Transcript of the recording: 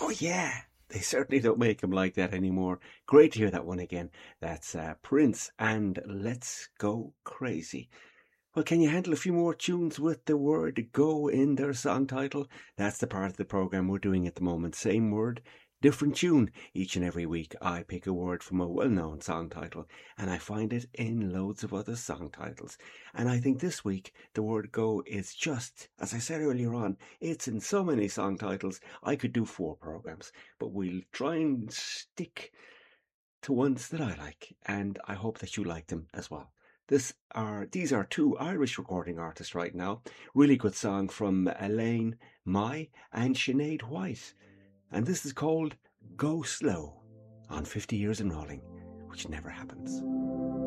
Oh, yeah. They certainly don't make them like that anymore. Great to hear that one again. That's Prince and Let's Go Crazy. Well, can you handle a few more tunes with the word go in their song title? That's the part of the program we're doing at the moment. Same word, different tune. Each and every week, I pick a word from a well known song title and I find it in loads of other song titles. And I think this week, the word go is just, as I said earlier on, it's in so many song titles, I could do 4 programs, but we'll try and stick to ones that I like, and I hope that you like them as well. These are 2 Irish recording artists right now. Really good song from Elaine Mai and Sinead White. And this is called Go Slow on 50 Years in Rolling, which never happens.